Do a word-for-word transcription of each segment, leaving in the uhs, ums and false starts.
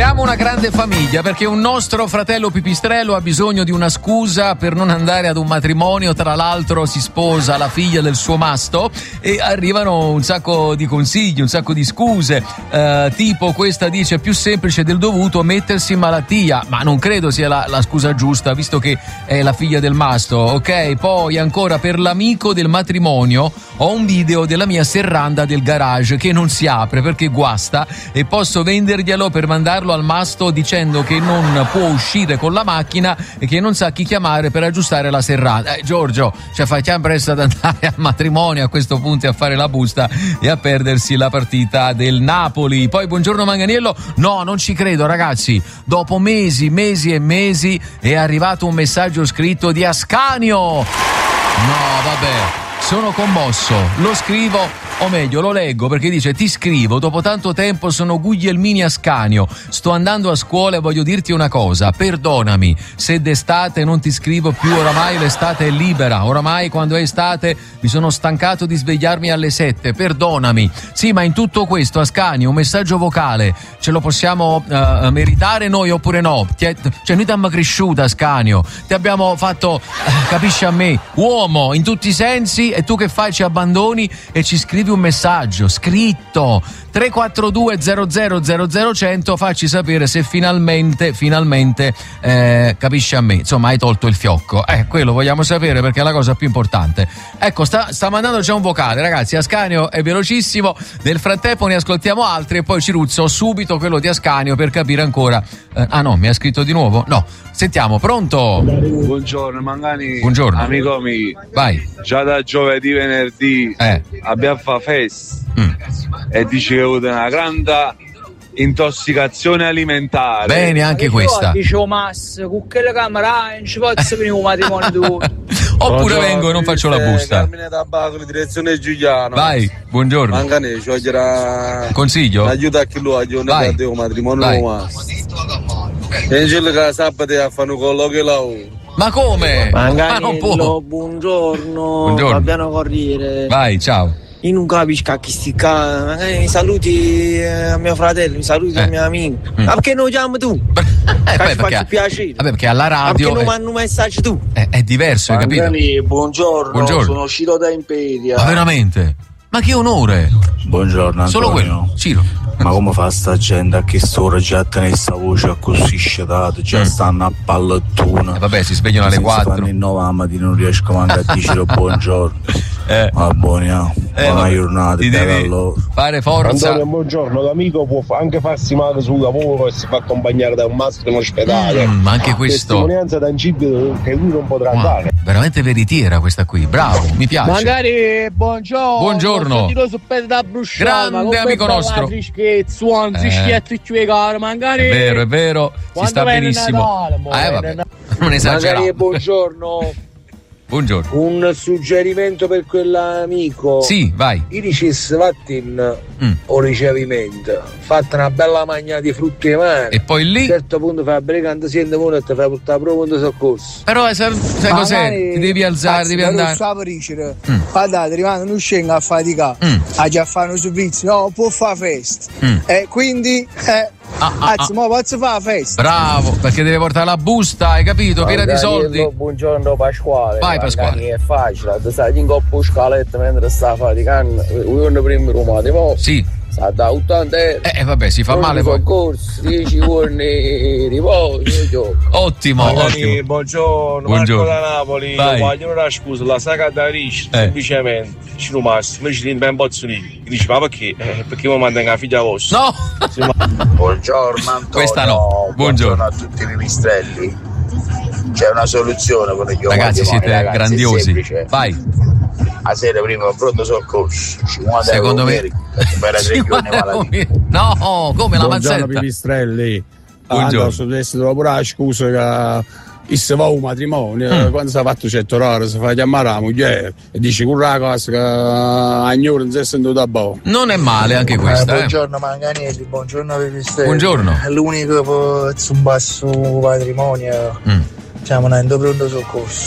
Siamo una grande famiglia perché un nostro fratello pipistrello ha bisogno di una scusa per non andare ad un matrimonio, tra l'altro si sposa la figlia del suo masto e arrivano un sacco di consigli, un sacco di scuse, eh, tipo questa dice: è più semplice del dovuto mettersi in malattia, ma non credo sia la, la scusa giusta visto che è la figlia del masto, ok? Poi ancora, per l'amico del matrimonio ho un video della mia serranda del garage che non si apre perché guasta e posso venderglielo per mandarlo al masto dicendo che non può uscire con la macchina e che non sa chi chiamare per aggiustare la serranda. Eh, Giorgio, cioè facciamo presto ad andare al matrimonio a questo punto e a fare la busta e a perdersi la partita del Napoli. Poi buongiorno Manganiello, no, non ci credo ragazzi, dopo mesi, mesi e mesi è arrivato un messaggio scritto di Ascanio. No, vabbè. Sono commosso, lo scrivo, o meglio lo leggo perché dice: ti scrivo, dopo tanto tempo sono Guglielmini Ascanio, sto andando a scuola e voglio dirti una cosa, perdonami se d'estate non ti scrivo più, oramai l'estate è libera, oramai quando è estate mi sono stancato di svegliarmi alle sette, perdonami. Sì, ma in tutto questo Ascanio un messaggio vocale ce lo possiamo uh, meritare noi oppure no? Cioè noi ti abbiamo cresciuto Ascanio, ti abbiamo fatto, uh, capisci a me, uomo in tutti i sensi, e tu che fai? Ci abbandoni e ci scrivi un messaggio scritto. Tre quattro due zero zero zero zero cento, facci sapere se finalmente finalmente eh, capisci a me, insomma hai tolto il fiocco, eh quello vogliamo sapere perché è la cosa più importante. Ecco, sta, sta mandando già un vocale ragazzi, Ascanio è velocissimo, nel frattempo ne ascoltiamo altri e poi ci ruzzo subito quello di Ascanio per capire ancora. eh, ah no, mi ha scritto di nuovo? No, sentiamo, pronto? Buongiorno Mangani. Buongiorno amico mio, vai. Già da giovedì venerdì eh. abbiamo fatto festa mm. e dice che ho avuto una grande intossicazione alimentare. Bene, anche questa. Dicevo Mass, con quella camera non ci posso venire un matrimonio tu. Oppure buongiorno, vengo e non faccio la busta. Carmine Tabacco, direzione Giuliano. Vai, buongiorno. Mangane, ci voglierà consiglio? Aiuta a chi lo ha un matrimonio Vai. Mass. E in giro che sabato a fare un colloquio là. Ma come? Manganiello, ma non può. Buongiorno. Buongiorno. Fabiano Corriere. Vai, ciao. Io non capisco a chi sti qua. Magari mi saluti a mio fratello, mi saluti eh. a mio amico. Mm. Ma perché non lo chiami tu? eh, Che beh, ci perché, faccio piacere. Vabbè, perché alla radio. Ma perché non è, mandi un messaggio tu? È, è diverso, hai capito? Mangani, buongiorno. Buongiorno. Sono Ciro da Imperia. Ma veramente? Ma che onore! Buongiorno Antonio. Solo quello, Ciro. Ma come fa sta gente a che ora già tenere sta voce così sciatata, già mm. stanno a pallettuna. Eh vabbè, si svegliano alle quattro. Fanno in nove mattina, non riesco manco a dire buongiorno. Eh. Ma buoni, eh, buona giornata, ti devi fare forza. Antonio, buongiorno, l'amico può anche farsi male sul lavoro e si fa accompagnare da un maschio in ospedale. Mm, ma anche questo. Testimonianza tangibile che lui non potrà wow, andare. Veramente veritiera questa qui, bravo, mi piace. Magari buongiorno. Buongiorno. Da brusciare, grande amico nostro. Frischezzo, un frischetto e ciuecare, magari. È vero, è vero, si sta benissimo. Natale, mo, eh vabbè, non esagerare. Magari buongiorno. Buongiorno. Un suggerimento per quell'amico. Sì, vai. Io dicessi vattene mm. o ricevimento, fatta una bella magna di frutti e mani. E poi lì. A un certo punto fa brigante, siente uno e ti fa portare proprio un soccorso. Però sai, sai cos'è? Ti devi alzare, devi andare. Non ricere. Mm. Guardate, rimane non scende a faticare. Mm. Ha già fatto un servizio, no, può fare festa. Mm. E quindi eh, Ah, ah, Anzi, ah. mo posso fare la festa. Bravo, perché deve portare la busta, hai capito? Piena di soldi. Buongiorno Pasquale. Vai Pasquale. È facile, ti sai in coppa scaletta mentre sta faticando. Uno prima rumore, mo. Sì. Sta da ottanta euro. Eh vabbè, si fa non male poi. Soccorso, dieci giorni riposo. Ottimo, Magari, ottimo. Buongiorno, buongiorno, Marco da Napoli. Vai. Voglio una scusa, la saga da Ricci, eh. semplicemente. Ci rumasse, noi ci rimane ben bozzolini. Dici, ma perché? Eh, perché mi mandano la figlia vostra. No! Buongiorno Antonio. Questa no. Buongiorno. Buongiorno a tutti i pipistrelli. C'è una soluzione con gli ragazzi, siete ragazzi, grandiosi. Vai. A sera prima pronto soccorso. Secondo me no, come la mazzetta? Buongiorno pipistrelli. Buongiorno. Adesso devo pure la scusa che se va un matrimonio, mm. quando si è fatto certo orario si fa chiamare la moglie e dice con la cosa che a Gnoro non si è sentito buono. Non è male anche questa. Eh, eh. buongiorno Manganielli, buongiorno pipistrelli. Buongiorno. L'unico che su un basso matrimonio mm. siamo andando pronto soccorso.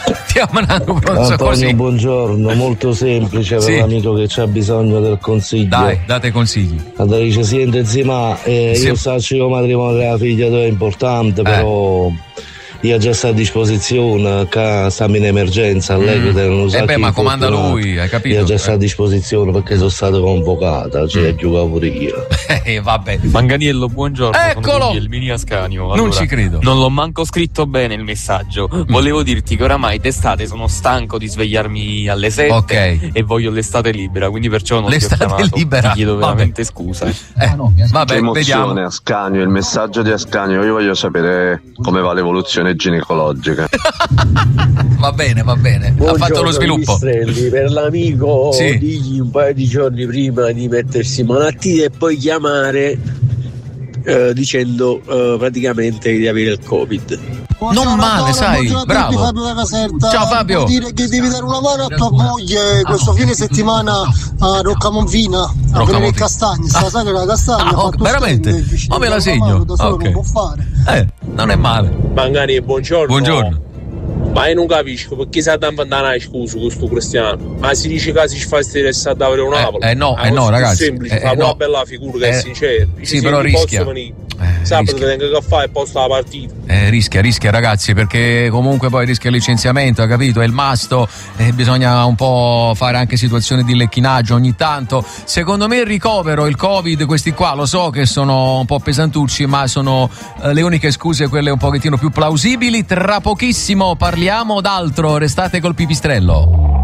Chiama Nando, pronto Antonio, buongiorno, molto semplice per Sì. l'amico che c'ha bisogno del consiglio. Dai, date consigli. Allora dice, senti zima, eh, Sì. io saccio il matrimonio della figlia tua è importante, però io già sta a disposizione, che stiamo in emergenza, lei che te non sa Eh beh, chi ma è comanda fortunato. lui, hai capito? Io già sta a disposizione perché sono stata convocata, cioè Mm. giocavo pure io. Eh, vabbè. Manganiello, buongiorno. Eccolo! Sono Guglielmini Ascanio. Non ci credo. Non l'ho manco scritto bene il messaggio. Volevo dirti che oramai d'estate sono stanco di svegliarmi alle sette Ok. e voglio l'estate libera, quindi perciò non L'estate ti ho chiamato. libera, Ti chiedo vabbè. veramente scusa. Eh, vabbè, Che emozione, vediamo. Ascanio, il messaggio di Ascanio, io voglio sapere come va l'evoluzione ginecologica. Va bene, va bene. Ha fatto lo sviluppo. Pipistrelli, per l'amico Sì. digli un paio di giorni prima di mettersi in malattia e poi chiamare eh, dicendo eh, praticamente di avere il Covid. Non male, sai, bravo. Fabio da Caserta. Ciao Fabio. Vuol dire che devi dare una mano a tua moglie questo fine settimana a Roccamonfina a Roccamonfina. vedere i castagni, sta sai che la castagna Ah, ha oh, fatto veramente? stende, dice, Ma me la una segno. mano da solo Ok. non può fare. Eh, non è male. Mangani, buongiorno. Buongiorno. Ma io non capisco perché sa da inventare scusa questo cristiano. Ma si dice che si fa stressa da avere un Napoli. eh no, Ah, eh no, questo è ragazzi, semplice, eh, fa eh, una no. bella figura che Eh, è sincero. sì, però rischia. Sabato rischia. tengo che fare e posto la partita. Eh, rischia, rischia ragazzi, perché comunque poi rischia il licenziamento, hai capito? È il masto, eh, bisogna un po' fare anche situazioni di lecchinaggio ogni tanto. Secondo me il ricovero, il Covid, questi qua lo so che sono un po' pesantucci, ma sono eh, le uniche scuse quelle un pochettino più plausibili. Tra pochissimo parliamo d'altro, restate col pipistrello.